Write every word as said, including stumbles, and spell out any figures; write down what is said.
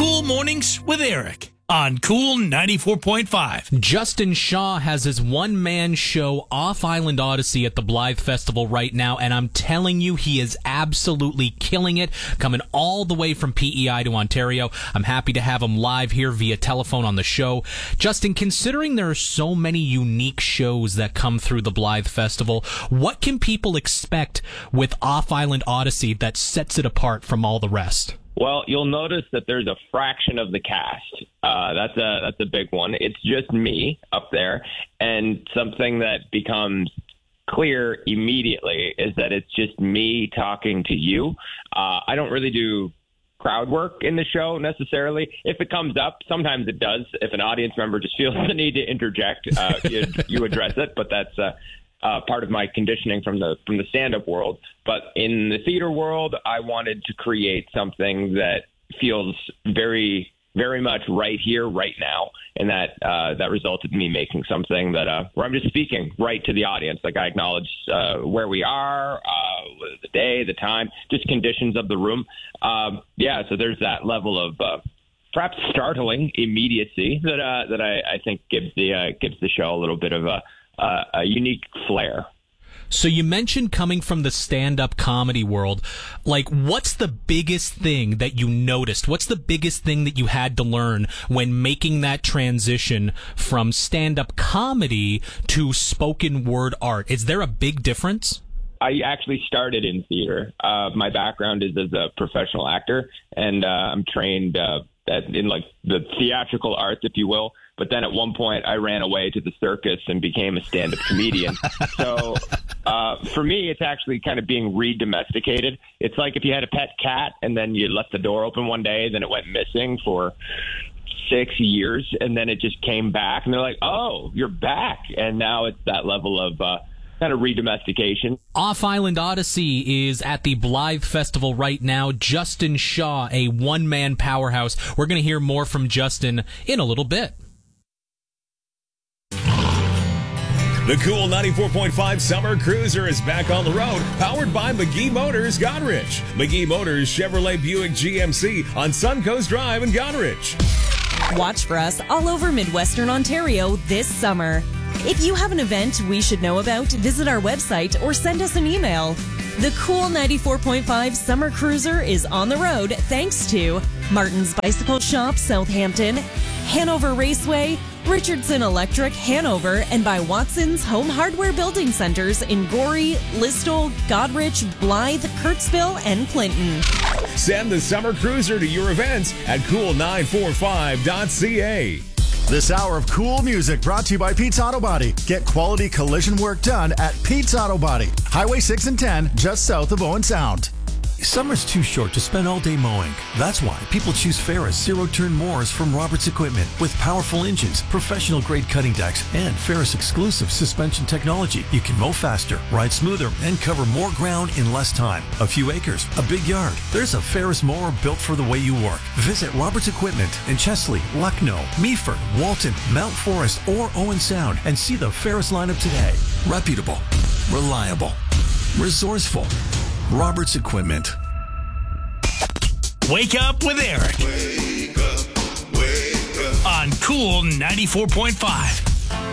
Cool Mornings with Eric on Cool ninety-four point five. Justin Shaw has his one-man show, Off-Island Odyssey, at the Blythe Festival right now, and I'm telling you, he is absolutely killing it, coming all the way from P E I to Ontario. I'm happy to have him live here via telephone on the show. Justin, considering there are so many unique shows that come through the Blythe Festival, what can people expect with Off-Island Odyssey that sets it apart from all the rest? Well, you'll notice that there's a fraction of the cast. Uh, that's a that's a big one. It's just me up there, and something that becomes clear immediately is that it's just me talking to you. Uh, I don't really do crowd work in the show necessarily. If it comes up, sometimes it does. If an audience member just feels the need to interject, uh, you, you address it. But that's uh, uh, part of my conditioning from the from the stand-up world. But in the theater world, I wanted to create something that feels very, very much right here, right now, and that uh, that resulted in me making something that uh, where I'm just speaking right to the audience. Like I acknowledge uh, where we are, uh, the day, the time, just conditions of the room. Um, yeah, so there's that level of uh, perhaps startling immediacy that uh, that I, I think gives the uh, gives the show a little bit of a, uh, a unique flair. So you mentioned coming from the stand-up comedy world. Like, what's the biggest thing that you noticed? What's the biggest thing that you had to learn when making that transition from stand-up comedy to spoken word art? Is there a big difference? I actually started in theater. Uh, my background is as a professional actor, and uh, I'm trained uh, at, in like the theatrical arts, if you will. But then at one point, I ran away to the circus and became a stand-up comedian. So uh, for me, it's actually kind of being re-domesticated. It's like if you had a pet cat and then you left the door open one day, then it went missing for six years, and then it just came back. And they're like, oh, you're back. And now it's that level of uh, kind of re-domestication. Off-Island Odyssey is at the Blythe Festival right now. Justin Shaw, a one-man powerhouse. We're going to hear more from Justin in a little bit. The Cool ninety-four point five Summer Cruiser is back on the road, powered by McGee Motors, Goderich. McGee Motors Chevrolet Buick G M C on Suncoast Drive in Goderich. Watch for us all over Midwestern Ontario this summer. If you have an event we should know about, visit our website or send us an email. The Cool ninety-four point five Summer Cruiser is on the road thanks to Martin's Bicycle Shop, Southampton, Hanover Raceway, Richardson Electric, Hanover, and by Watson's Home Hardware Building Centers in Gorey, Listowel, Goderich, Blythe, Kirksville, and Clinton. Send the Summer Cruiser to your events at cool nine four five dot c a. This hour of cool music brought to you by Pete's Auto Body. Get quality collision work done at Pete's Auto Body. Highway six and ten, just south of Owen Sound. Summer's too short to spend all day mowing. That's why people choose Ferris zero-turn mowers from Roberts Equipment. With powerful engines, professional-grade cutting decks, and Ferris exclusive suspension technology, you can mow faster, ride smoother, and cover more ground in less time. A few acres, a big yard. There's a Ferris mower built for the way you work. Visit Roberts Equipment in Chesley, Lucknow, Meaford, Walton, Mount Forest, or Owen Sound and see the Ferris lineup today. Reputable, reliable, resourceful. Roberts Equipment. Wake up with Eric. Wake up, wake up. On Cool ninety-four point five.